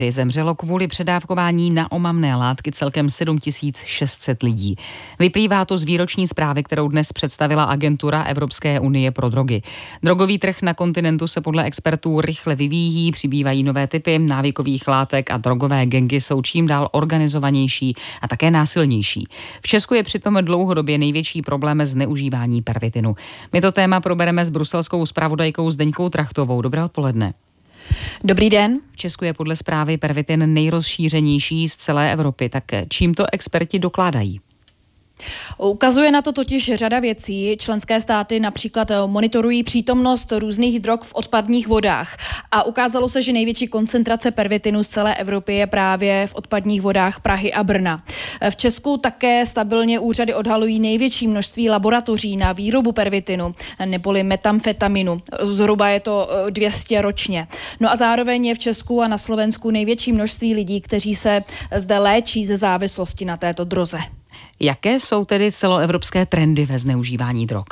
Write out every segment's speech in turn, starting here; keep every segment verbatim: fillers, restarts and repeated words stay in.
Zemřelo kvůli předávkování na omamné látky celkem sedm tisíc šest set lidí. Vyplývá to z výroční zprávy, kterou dnes představila agentura Evropské unie pro drogy. Drogový trh na kontinentu se podle expertů rychle vyvíjí, přibývají nové typy návykových látek a drogové gangy jsou čím dál organizovanější a také násilnější. V Česku je přitom dlouhodobě největší problém zneužívání pervitinu. My to téma probereme s bruselskou zpravodajkou Zdeňkou Trachtovou. Dobré odpoledne. Dobrý den. V Česku je podle zprávy pervitin nejrozšířenější z celé Evropy. Tak čím to experti dokládají? Ukazuje na to totiž řada věcí. Členské státy například monitorují přítomnost různých drog v odpadních vodách. A ukázalo se, že největší koncentrace pervitinu z celé Evropy je právě v odpadních vodách Prahy a Brna. V Česku také stabilně úřady odhalují největší množství laboratoří na výrobu pervitinu neboli metamfetaminu. Zhruba je to dvě stě ročně. No a zároveň je v Česku a na Slovensku největší množství lidí, kteří se zde léčí ze závislosti na této droze. Jaké jsou tedy celoevropské trendy ve zneužívání drog?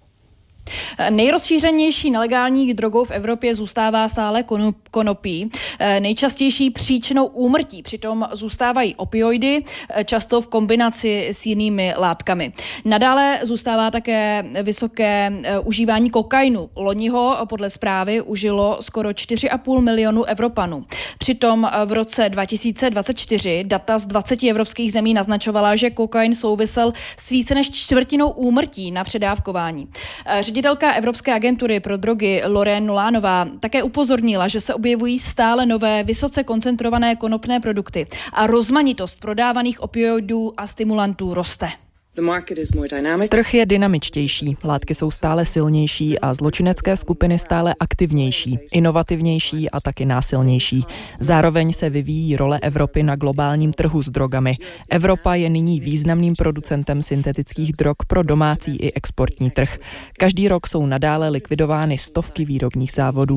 Nejrozšířenější nelegální drogou v Evropě zůstává stále konopí. Nejčastější příčinou úmrtí přitom zůstávají opioidy, často v kombinaci s jinými látkami. Nadále zůstává také vysoké užívání kokainu. Loni ho podle zprávy užilo skoro čtyři a půl milionu Evropanů. Přitom v roce dva tisíce dvacet čtyři data z dvaceti evropských zemí naznačovala, že kokain souvisel s více než čtvrtinou úmrtí na předávkování. Ředitelka Evropské agentury pro drogy Lorraine Nolánová také upozornila, že se objevují stále nové vysoce koncentrované konopné produkty a rozmanitost prodávaných opioidů a stimulantů roste. Trh je dynamičtější, látky jsou stále silnější a zločinecké skupiny stále aktivnější, inovativnější a taky násilnější. Zároveň se vyvíjí role Evropy na globálním trhu s drogami. Evropa je nyní významným producentem syntetických drog pro domácí i exportní trh. Každý rok jsou nadále likvidovány stovky výrobních závodů.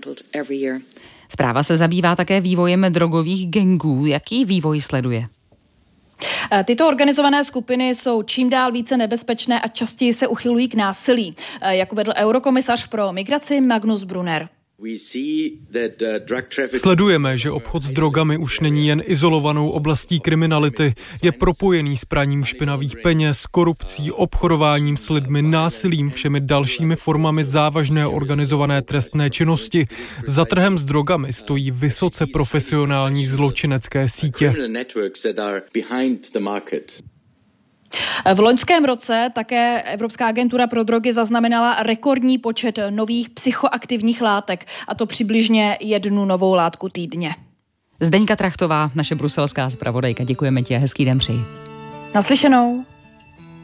Zpráva se zabývá také vývojem drogových gangů. Jaký vývoj sleduje? Tyto organizované skupiny jsou čím dál více nebezpečné a častěji se uchylují k násilí, jak uvedl eurokomisař pro migraci Magnus Brunner. Sledujeme, že obchod s drogami už není jen izolovanou oblastí kriminality, je propojený s praním špinavých peněz, korupcí, obchodováním s lidmi, násilím, všemi dalšími formami závažné organizované trestné činnosti. Za trhem s drogami stojí vysoce profesionální zločinecké sítě. V loňském roce také Evropská agentura pro drogy zaznamenala rekordní počet nových psychoaktivních látek, a to přibližně jednu novou látku týdně. Zdeňka Trachtová, naše bruselská zpravodajka, děkujeme ti a hezký den přeji. Naslyšenou.